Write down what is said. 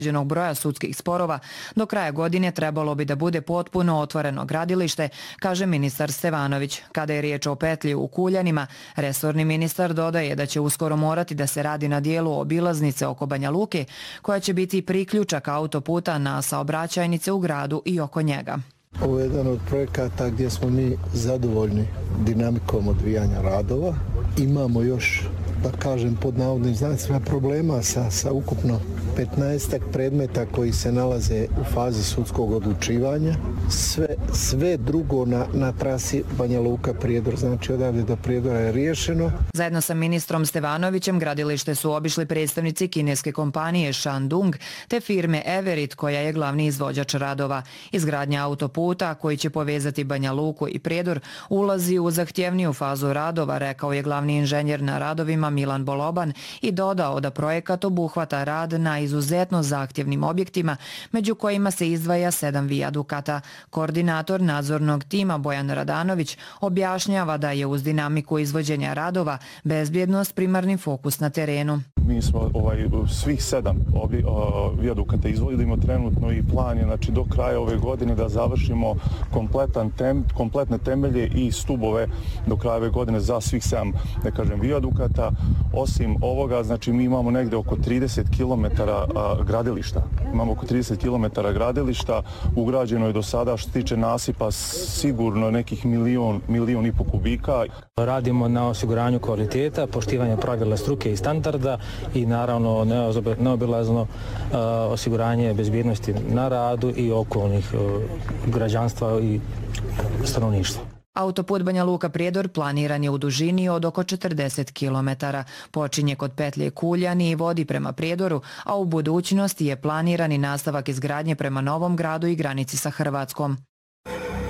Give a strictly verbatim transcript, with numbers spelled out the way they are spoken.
određenog broja sudskih sporova, do kraja godine trebalo bi da bude potpuno otvoreno gradilište, kaže ministar Stevanović. Kada je riječ o petlji u Kuljanima, resorni ministar dodaje da će uskoro morati da se radi na dijelu obilaznice oko Banja Luke, koja će biti priključak autoputa na saobraćajnice u gradu i oko njega. Ovo je jedan od projekata gdje smo mi zadovoljni dinamikom odvijanja radova. Imamo još, da kažem, pod navodnim znacima problema sa, sa ukupno petnaestak predmeta koji se nalaze u fazi sudskog odlučivanja. Sve, sve drugo na, na trasi Banja Luka Prijedor, znači odavde do Prijedora je riješeno. Zajedno sa ministrom Stevanovićem gradilište su obišli predstavnici kineske kompanije Shandong te firme Everit, koja je glavni izvođač radova. Izgradnja autoputa koji će povezati Banja Luku i Prijedor ulazi u zahtjevniju fazu radova, rekao je glavni inženjer na radovima Milan Boloban i dodao da projekat obuhvata rad na izuzetno zahtjevnim objektima, među kojima se izdvaja sedam vijadukata. Koordinator nadzornog tima Bojan Radanović objašnjava da je uz dinamiku izvođenja radova bezbjednost primarni fokus na terenu. Mi smo ovaj, svih sedam obje, o, vijadukata izvodimo trenutno i plan je, znači, do kraja ove godine da završimo kompletan tem, kompletne temelje i stubove do kraja ove godine za svih sedam, da kažem, vijadukata. Osim ovoga, znači, mi imamo negde oko trideset kilometara gradilišta. Imamo oko trideset kilometara gradilišta, ugrađeno je do sada što se tiče nasipa sigurno nekih milion, milion i po kubika. Radimo na osiguranju kvaliteta, poštivanja pravila struke i standarda i naravno neobilazno uh, osiguranje bezbjednosti na radu i okolnih uh, građanstva i stanovništva. Autoput Banja Luka Prijedor planiran je u dužini od oko četrdeset kilometara. Počinje kod petlje Kuljani i vodi prema Prijedoru, a u budućnosti je planiran i nastavak izgradnje prema Novom Gradu i granici sa Hrvatskom.